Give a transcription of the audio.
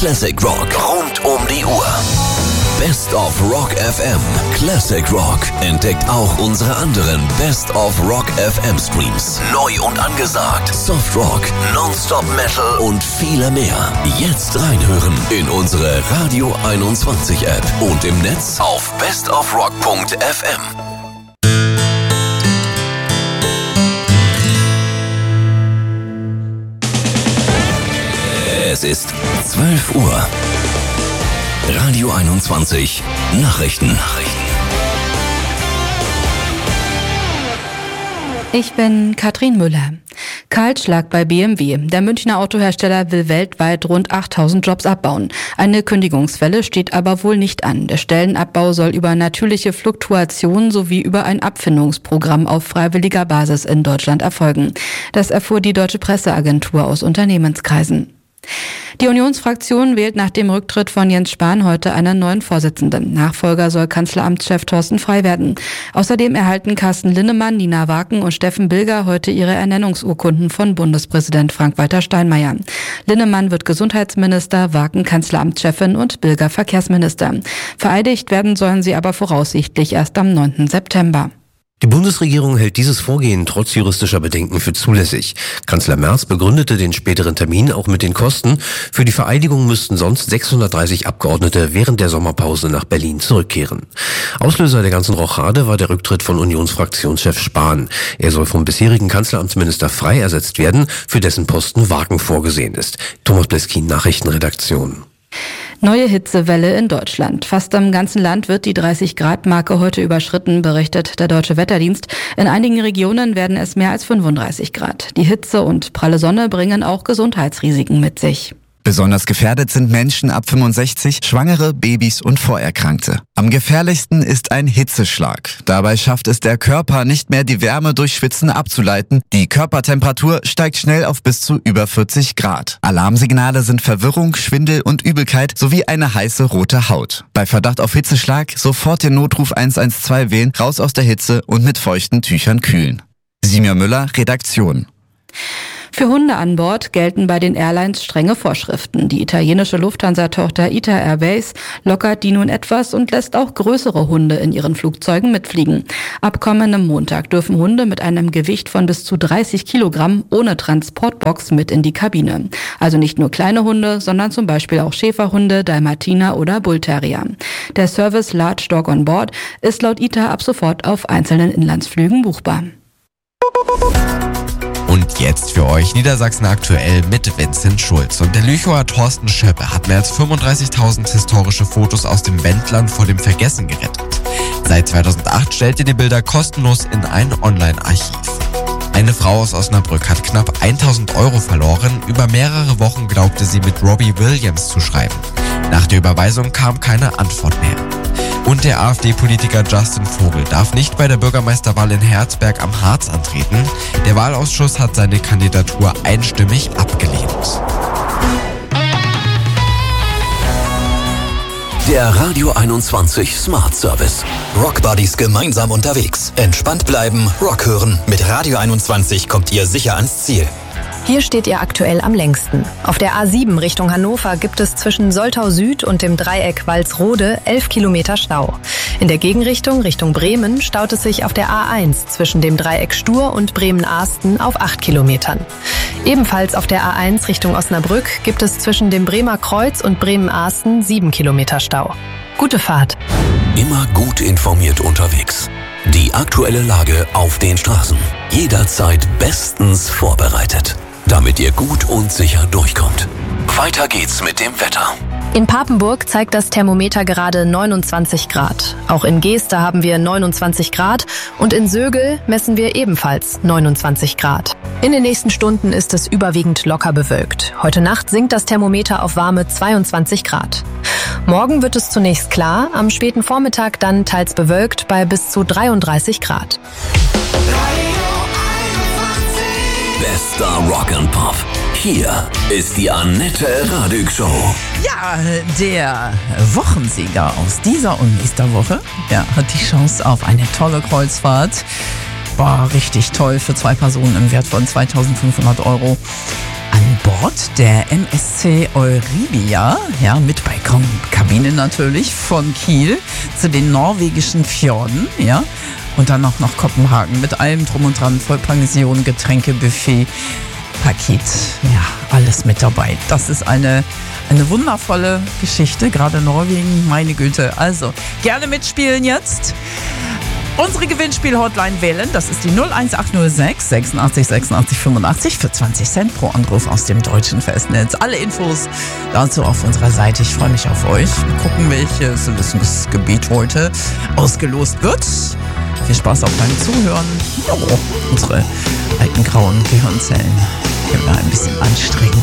Classic Rock rund um die Uhr. Best of Rock FM. Classic Rock entdeckt auch unsere anderen Best of Rock FM Streams. Neu und angesagt. Soft Rock, Nonstop Metal und viele mehr. Jetzt reinhören in unsere Radio 21 App und im Netz auf bestofrock.fm. Es ist 12 Uhr. Radio 21 Nachrichten. Ich bin Katrin Müller. Kahlschlag bei BMW. Der Münchner Autohersteller will weltweit rund 8000 Jobs abbauen. Eine Kündigungswelle steht aber wohl nicht an. Der Stellenabbau soll über natürliche Fluktuation sowie über ein Abfindungsprogramm auf freiwilliger Basis in Deutschland erfolgen. Das erfuhr die Deutsche Presseagentur aus Unternehmenskreisen. Die Unionsfraktion wählt nach dem Rücktritt von Jens Spahn heute einen neuen Vorsitzenden. Nachfolger soll Kanzleramtschef Thorsten Frey werden. Außerdem erhalten Carsten Linnemann, Nina Waken und Steffen Bilger heute ihre Ernennungsurkunden von Bundespräsident Frank-Walter Steinmeier. Linnemann wird Gesundheitsminister, Waken Kanzleramtschefin und Bilger Verkehrsminister. Vereidigt werden sollen sie aber voraussichtlich erst am 9. September. Die Bundesregierung hält dieses Vorgehen trotz juristischer Bedenken für zulässig. Kanzler Merz begründete den späteren Termin auch mit den Kosten. Für die Vereidigung müssten sonst 630 Abgeordnete während der Sommerpause nach Berlin zurückkehren. Auslöser der ganzen Rochade war der Rücktritt von Unionsfraktionschef Spahn. Er soll vom bisherigen Kanzleramtsminister Frey ersetzt werden, für dessen Posten Waken vorgesehen ist. Thomas Bleskin, Nachrichtenredaktion. Neue Hitzewelle in Deutschland. Fast im ganzen Land wird die 30-Grad-Marke heute überschritten, berichtet der Deutsche Wetterdienst. In einigen Regionen werden es mehr als 35 Grad. Die Hitze und pralle Sonne bringen auch Gesundheitsrisiken mit sich. Besonders gefährdet sind Menschen ab 65, Schwangere, Babys und Vorerkrankte. Am gefährlichsten ist ein Hitzeschlag. Dabei schafft es der Körper nicht mehr, die Wärme durch Schwitzen abzuleiten. Die Körpertemperatur steigt schnell auf bis zu über 40 Grad. Alarmsignale sind Verwirrung, Schwindel und Übelkeit sowie eine heiße rote Haut. Bei Verdacht auf Hitzeschlag sofort den Notruf 112 wählen, raus aus der Hitze und mit feuchten Tüchern kühlen. Simon Müller, Redaktion. Für Hunde an Bord gelten bei den Airlines strenge Vorschriften. Die italienische Lufthansa-Tochter ITA Airways lockert die nun etwas und lässt auch größere Hunde in ihren Flugzeugen mitfliegen. Ab kommendem Montag dürfen Hunde mit einem Gewicht von bis zu 30 Kilogramm ohne Transportbox mit in die Kabine. Also nicht nur kleine Hunde, sondern zum Beispiel auch Schäferhunde, Dalmatiner oder Bullterrier. Der Service Large Dog on Board ist laut ITA ab sofort auf einzelnen Inlandsflügen buchbar. Und jetzt für euch Niedersachsen aktuell mit Vincent Schulz. Und der Lüchower Thorsten Schöppe hat mehr als 35.000 historische Fotos aus dem Wendland vor dem Vergessen gerettet. Seit 2008 stellt er die Bilder kostenlos in ein Online-Archiv. Eine Frau aus Osnabrück hat knapp 1.000 Euro verloren. Über mehrere Wochen glaubte sie mit Robbie Williams zu schreiben. Nach der Überweisung kam keine Antwort mehr. Und der AfD-Politiker Justin Vogel darf nicht bei der Bürgermeisterwahl in Herzberg am Harz antreten. Der Wahlausschuss hat seine Kandidatur einstimmig abgelehnt. Der Radio 21 Smart Service. Rock Buddies gemeinsam unterwegs. Entspannt bleiben, Rock hören. Mit Radio 21 kommt ihr sicher ans Ziel. Hier steht ihr aktuell am längsten. Auf der A7 Richtung Hannover gibt es zwischen Soltau Süd und dem Dreieck Walsrode 11 Kilometer Stau. In der Gegenrichtung Richtung Bremen staut es sich auf der A1 zwischen dem Dreieck Stur und Bremen-Ahsten auf 8 Kilometern. Ebenfalls auf der A1 Richtung Osnabrück gibt es zwischen dem Bremer Kreuz und Bremen-Ahsten 7 Kilometer Stau. Gute Fahrt. Immer gut informiert unterwegs. Die aktuelle Lage auf den Straßen. Jederzeit bestens vorbereitet, damit ihr gut und sicher durchkommt. Weiter geht's mit dem Wetter. In Papenburg zeigt das Thermometer gerade 29 Grad. Auch in Geester haben wir 29 Grad und in Sögel messen wir ebenfalls 29 Grad. In den nächsten Stunden ist es überwiegend locker bewölkt. Heute Nacht sinkt das Thermometer auf warme 22 Grad. Morgen wird es zunächst klar, am späten Vormittag dann teils bewölkt bei bis zu 33 Grad. Bester Rock and Pop. Hier ist die Annette Radig Show. Ja, der Wochensieger aus dieser und nächster Woche, der hat die Chance auf eine tolle Kreuzfahrt. War richtig toll für 2 Personen im Wert von 2.500 Euro an Bord der MSC Euribia, ja, mit Balkonkabine natürlich, von Kiel zu den norwegischen Fjorden, ja. Und dann noch nach Kopenhagen mit allem drum und dran, Vollpension, Getränke, Buffet, Paket, ja, alles mit dabei. Das ist eine wundervolle Geschichte, gerade Norwegen, meine Güte. Also, gerne mitspielen jetzt. Unsere Gewinnspiel-Hotline wählen, das ist die 01806 86 86 85 für 20 Cent pro Anruf aus dem deutschen Festnetz. Alle Infos dazu auf unserer Seite. Ich freue mich auf euch. Wir gucken, welches Wissensgebiet heute ausgelost wird. Viel Spaß auch beim Zuhören. Jo, unsere alten grauen Gehirnzellen können wir ein bisschen anstrengen.